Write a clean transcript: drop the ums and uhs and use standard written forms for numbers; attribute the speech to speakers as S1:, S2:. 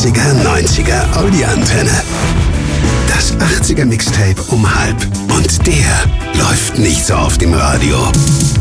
S1: 80er, 90er Audi-Antenne. Das 80er Mixtape um halb. Und der läuft nicht so oft im Radio.